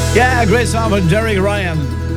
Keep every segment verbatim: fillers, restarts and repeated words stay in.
Yeah, a great song by Derek Ryan.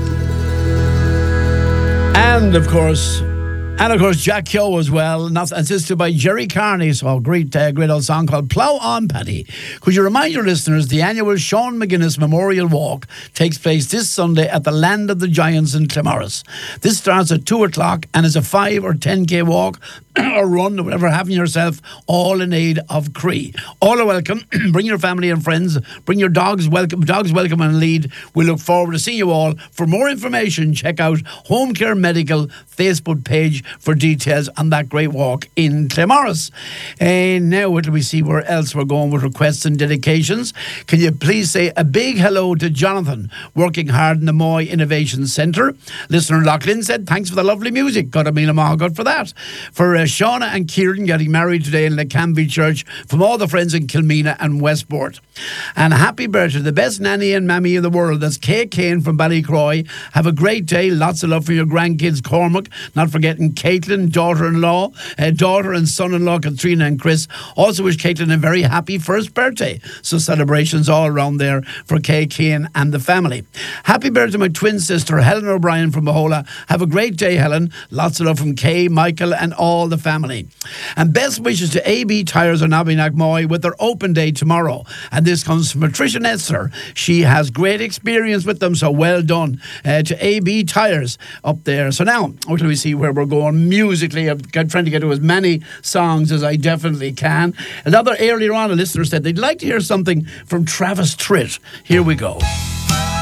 And of course, and of course, Jack Keogh as well, not assisted by Jerry Carney. So a great, uh, great old song called Plough On, Paddy. Could you remind your listeners the annual Sean McGuinness Memorial Walk takes place this Sunday at the Land of the Giants in Clamorris. This starts at two o'clock and is a five or ten k walk or run or whatever, having yourself, all in aid of Cree. All are welcome. Bring your family and friends. Bring your dogs welcome, dogs welcome and lead. We look forward to seeing you all. For more information, check out Home Care Medical Facebook page for details on that great walk in Clamorris. And now, what do we see where else we're going with requests and dedications? Can you please say a big hello to Jonathan, working hard in the Moy Innovation Centre? Listener Lachlan said, thanks for the lovely music. God, I mean, I'm good for that. For uh, Shauna and Kieran getting married today in the Canby Church, from all the friends in Kilmena and Westport. And happy birthday to the best nanny and mammy in the world. That's Kay Kane from Ballycroy. Have a great day. Lots of love for your grandkids, Cormac. Not forgetting Caitlin, daughter-in-law, uh, daughter and son-in-law, Katrina and Chris. Also wish Caitlin a very happy first birthday. So celebrations all around there for Kay Kane and the family. Happy birthday to my twin sister, Helen O'Brien from Mahola. Have a great day, Helen. Lots of love from Kay, Michael and all the family. And best wishes to A B Tyres on Abbeynack Moy with their open day tomorrow. And this comes from Patricia Netzer. She has great experience with them, so well done uh, to A B Tyres up there. So now, what do we see where we're going musically? I'm trying to get to as many songs as I definitely can. Another earlier on, a listener said they'd like to hear something from Travis Tritt. Here we go.